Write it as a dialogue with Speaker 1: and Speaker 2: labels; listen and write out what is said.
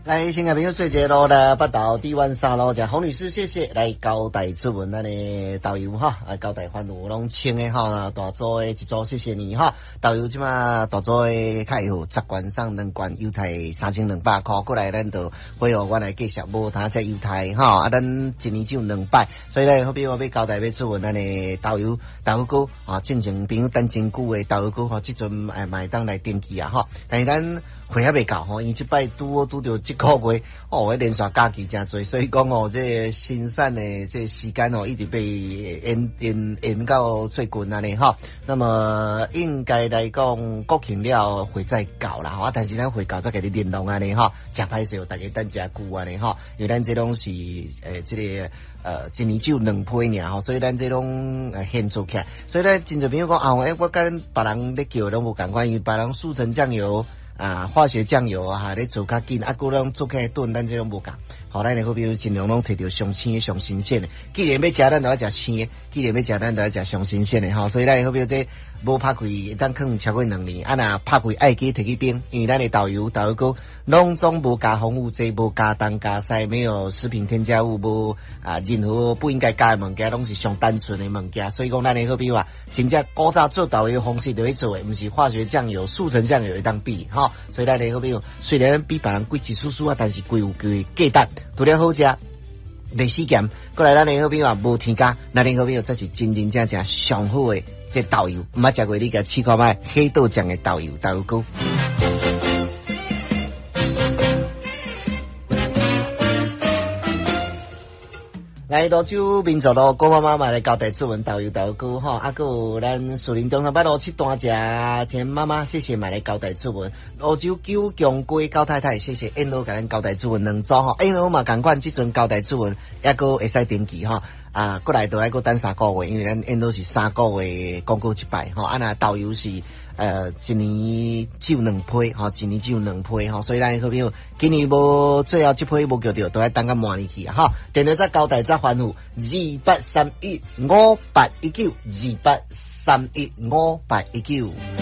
Speaker 1: 来，新嘅朋友做节路啦，北投第1路，就洪女士，谢谢来交代出门咱的导游哈，交代番路拢清的哈，大组的一组，谢谢你哈。导游即马大组的较有10罐上2罐优待3200块，过来咱就会有我来介绍无他这优待哈，咱一年只有2摆，所以咧好比我要交代要出门咱的导游哥啊，进前朋友等真久的导游哥吼，即阵买当来登记啊哈，但是咱会还未够吼，因为即摆拄着即个月哦，连续假期真多，所以讲哦，这新产的这时间哦，一直被延到最近安尼哈。那么应该来讲，国庆了会再搞啦哈，但是咱会搞再给你联络安尼哈，真歹势，大家等真久安尼哈，因为咱这拢是这个一年只有2批尔吼，所以咱这拢献出起来，所以咧真侪朋友讲啊，我跟别人咧叫拢无共款，因为别人速成酱油。化学酱油啊，咧做较紧，佮拢做起来炖，咱这种无共。好，咱好比如尽量拢摕到上鲜、上新鲜的。既然要食，咱就要食鲜的；既然要食，咱就要食上新鲜的。吼，所以咱好比如这无拍开，咱可能超过2年。若拍开，爱记摕去冰，因为咱的导游哥拢总无加防腐剂，无加糖加塞，没有食品添加物，无任何不应该加的物件，拢是上单纯的物件。所以讲，咱的好比话，真正古早做导游方式就去做的，不是化学酱油、速成酱油会当比哈。所以咱的好比话，虽然比别人贵一丝丝啊，但是贵有贵价值，除了好食。历史咸，过来咱的好比话无添加，咱的好比话这是真真正正上好的这导游，毋捌食过你个试看卖黑豆酱的导游哥。来泸州民族路郭妈妈来交代出门导游哥哈，还有咱树林中山北路7段只田妈妈，谢谢买来交代出门。泸州九强街高太太，谢谢因都甲咱交代出门2组哈，因都嘛共款，即阵交代出门还个会使登记哈。过来都还个等3个月，因为咱因都是3个月广告一摆哈，那导游是一年只有2批哈，一年只有2批哈，所以咱好比今年无最后这批无叫到，都要等到明年去哈。电话再交代再反复28315819，28315819。